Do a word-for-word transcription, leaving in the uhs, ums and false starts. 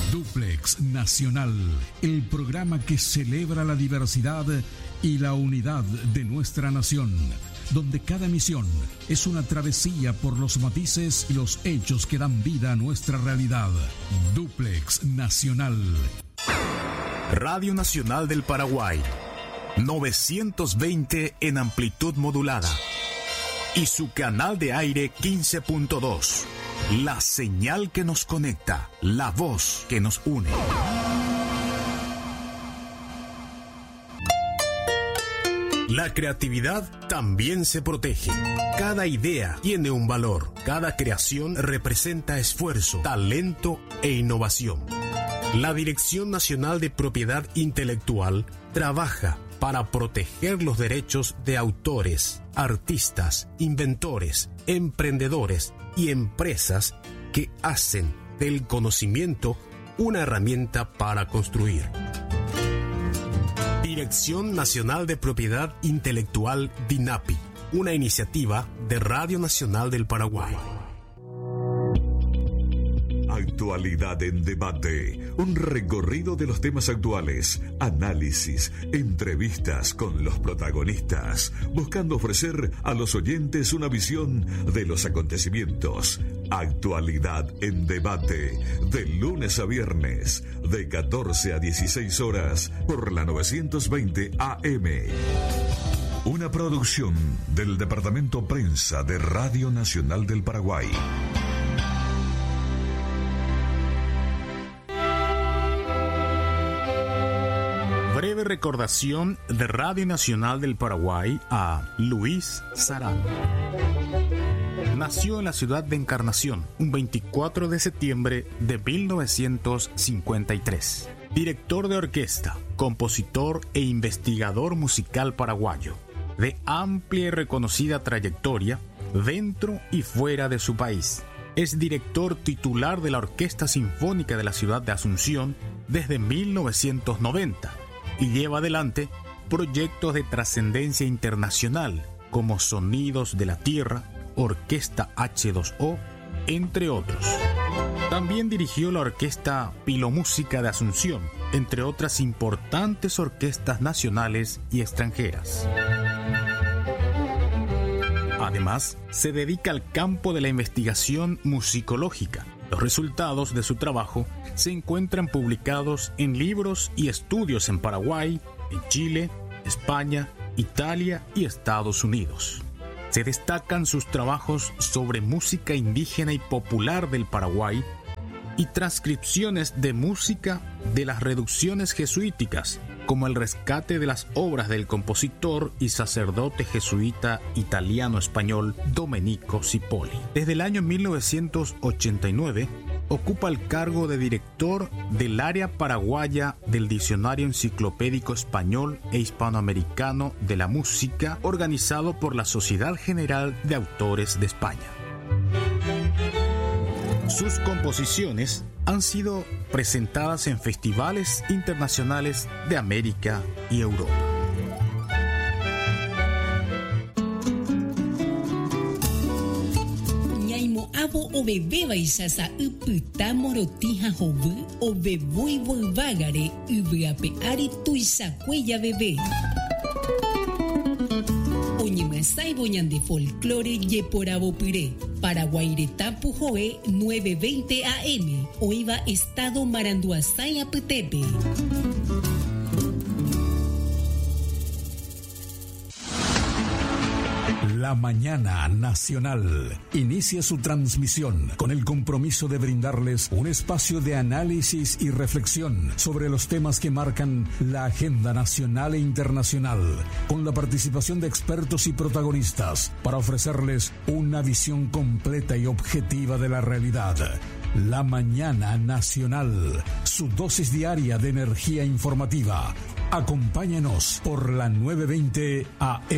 Duplex Nacional, el programa que celebra la diversidad y la unidad de nuestra nación, donde cada emisión es una travesía por los matices y los hechos que dan vida a nuestra realidad. Duplex Nacional. Radio Nacional del Paraguay, novecientos veinte en amplitud modulada. Y su canal de aire quince punto dos. La señal que nos conecta, la voz que nos une. La creatividad también se protege. Cada idea tiene un valor. Cada creación representa esfuerzo, talento e innovación. La Dirección Nacional de Propiedad Intelectual trabaja para proteger los derechos de autores, artistas, inventores, emprendedores y empresas que hacen del conocimiento una herramienta para construir. Dirección Nacional de Propiedad Intelectual DINAPI, una iniciativa de Radio Nacional del Paraguay. Actualidad en debate, un recorrido de los temas actuales, análisis, entrevistas con los protagonistas, buscando ofrecer a los oyentes una visión de los acontecimientos. Actualidad en debate, de lunes a viernes, de catorce a dieciséis horas, por la novecientos veinte A M. Una producción del Departamento Prensa de Radio Nacional del Paraguay. Breve recordación de Radio Nacional del Paraguay a Luis Sarán. Nació en la ciudad de Encarnación un veinticuatro de septiembre de mil novecientos cincuenta y tres. Director de orquesta, compositor e investigador musical paraguayo, de amplia y reconocida trayectoria dentro y fuera de su país. Es director titular de la Orquesta Sinfónica de la ciudad de Asunción desde mil novecientos noventa. Y lleva adelante proyectos de trascendencia internacional como Sonidos de la Tierra, Orquesta hache dos o, entre otros. También dirigió la Orquesta Pilomúsica de Asunción, entre otras importantes orquestas nacionales y extranjeras. Además, se dedica al campo de la investigación musicológica. Los resultados de su trabajo se encuentran publicados en libros y estudios en Paraguay, en Chile, España, Italia y Estados Unidos. Se destacan sus trabajos sobre música indígena y popular del Paraguay y transcripciones de música de las reducciones jesuíticas, como el rescate de las obras del compositor y sacerdote jesuita italiano-español Domenico Cipolla. Desde el año mil novecientos ochenta y nueve ocupa el cargo de director del área paraguaya del Diccionario Enciclopédico Español e Hispanoamericano de la Música, organizado por la Sociedad General de Autores de España. Sus composiciones han sido presentadas en festivales internacionales de América y Europa. Ñaimo abo o bebé baisasa upita morotija jovu o bebui volvagare ubiape ari tuisa cuella bebé. Oñimasai boñan de folclore yeporabo pire. Paraguairetapu Joe novecientos veinte A M. Oiva Estado Maranduasaya Petepe. La Mañana Nacional inicia su transmisión con el compromiso de brindarles un espacio de análisis y reflexión sobre los temas que marcan la agenda nacional e internacional, con la participación de expertos y protagonistas para ofrecerles una visión completa y objetiva de la realidad. La Mañana Nacional, su dosis diaria de energía informativa. Acompáñenos por la novecientos veinte A M.